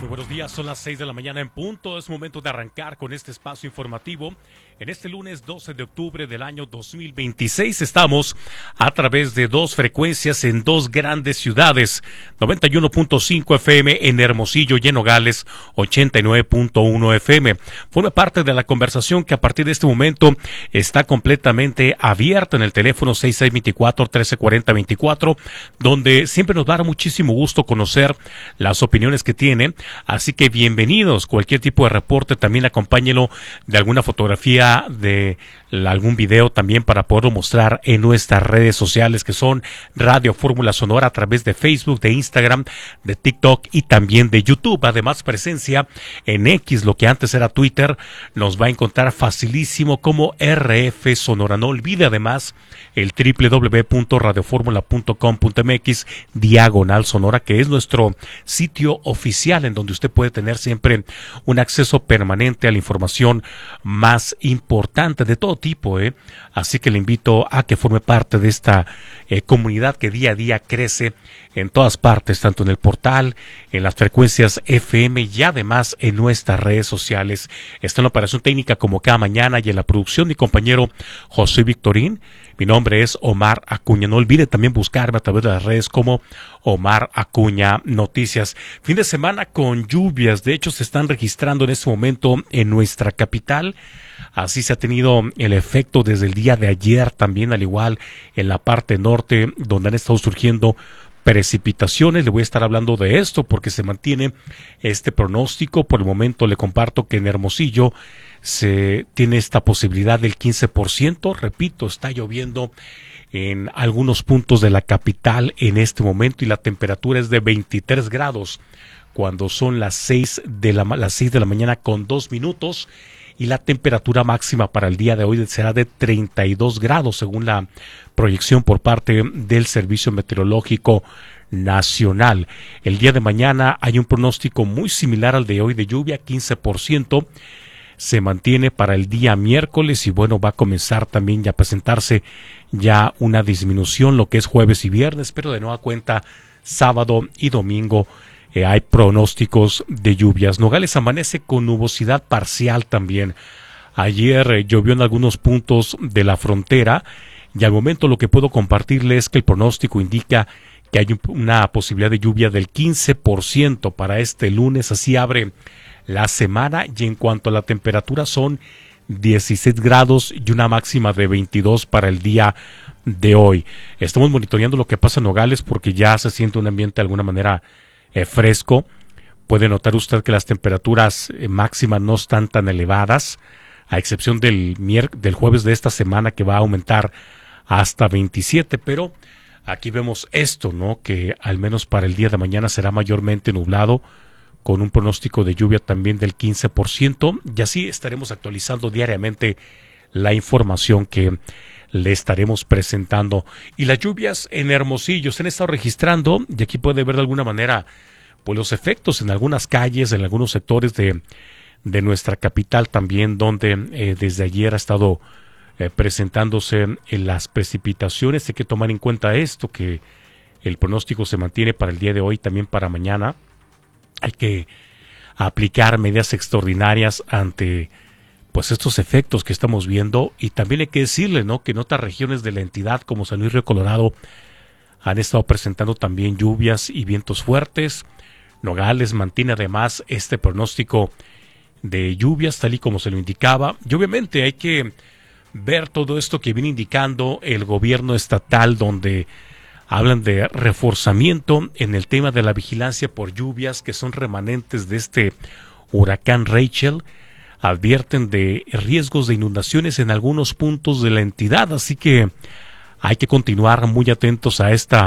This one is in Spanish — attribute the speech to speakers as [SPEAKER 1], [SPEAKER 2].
[SPEAKER 1] Buenos días, son las 6 de la mañana en punto. Es momento de arrancar con este espacio informativo. En este lunes 12 de octubre del año 2026 estamos a través de dos frecuencias en dos grandes ciudades, 91.5 FM en Hermosillo y en Nogales, 89.1 FM. Forma parte de la conversación que a partir de este momento está completamente abierta en el teléfono 6624-1340-24, donde siempre nos dará muchísimo gusto conocer las opiniones que tiene. Así que bienvenidos. Cualquier tipo de reporte también acompáñelo de alguna fotografía, de algún video también para poderlo mostrar en nuestras redes sociales que son Radio Fórmula Sonora a través de Facebook, de Instagram, de TikTok y también de YouTube. Además, presencia en X, lo que antes era Twitter, nos va a encontrar facilísimo como RF Sonora. No olvide además el www.radioformula.com.mx/Sonora, que es nuestro sitio oficial en donde usted puede tener siempre un acceso permanente a la información más importante de todo tipo, Así que le invito a que forme parte de esta comunidad que día a día crece en todas partes, tanto en el portal, en las frecuencias FM y además en nuestras redes sociales. Está en la operación técnica como cada mañana y en la producción mi compañero José Victorín. Mi nombre es Omar Acuña. No olvide también buscarme a través de las redes como Omar Acuña Noticias. Fin de semana con lluvias. De hecho, se están registrando en este momento en nuestra capital. Así se ha tenido el efecto desde el día de ayer también, al igual en la parte norte, donde han estado surgiendo precipitaciones. Le voy a estar hablando de esto porque se mantiene este pronóstico. Por el momento le comparto que en Hermosillo se tiene esta posibilidad del 15%. Repito, está lloviendo en algunos puntos de la capital en este momento y la temperatura es de 23 grados cuando son las 6 de la mañana con 2 minutos. Y la temperatura máxima para el día de hoy será de 32 grados, según la proyección por parte del Servicio Meteorológico Nacional. El día de mañana hay un pronóstico muy similar al de hoy de lluvia, 15%. Se mantiene para el día miércoles y bueno, va a comenzar también ya a presentarse ya una disminución lo que es jueves y viernes, pero de nueva cuenta sábado y domingo hay pronósticos de lluvias. Nogales amanece con nubosidad parcial también. Ayer llovió en algunos puntos de la frontera y al momento lo que puedo compartirles es que el pronóstico indica que hay una posibilidad de lluvia del 15% para este lunes. Así abre la semana y en cuanto a la temperatura son 16 grados y una máxima de 22 para el día de hoy. Estamos monitoreando lo que pasa en Nogales porque ya se siente un ambiente de alguna manera fresco. Puede notar usted que las temperaturas máximas no están tan elevadas, a excepción del jueves de esta semana que va a aumentar hasta 27, pero aquí vemos esto, ¿no? Que al menos para el día de mañana será mayormente nublado, con un pronóstico de lluvia también del 15%, y así estaremos actualizando diariamente la información que le estaremos presentando. Y las lluvias en Hermosillo se han estado registrando y aquí puede ver de alguna manera pues los efectos en algunas calles, en algunos sectores de nuestra capital también, donde desde ayer ha estado presentándose en las precipitaciones. Hay que tomar en cuenta esto, que el pronóstico se mantiene para el día de hoy, también para mañana. Hay que aplicar medidas extraordinarias ante pues estos efectos que estamos viendo, y también hay que decirle, ¿no?, que en otras regiones de la entidad como San Luis Río Colorado han estado presentando también lluvias y vientos fuertes. Nogales mantiene además este pronóstico de lluvias tal y como se lo indicaba, y obviamente hay que ver todo esto que viene indicando el gobierno estatal, donde hablan de reforzamiento en el tema de la vigilancia por lluvias que son remanentes de este huracán Rachel. Advierten de riesgos de inundaciones en algunos puntos de la entidad, así que hay que continuar muy atentos a esta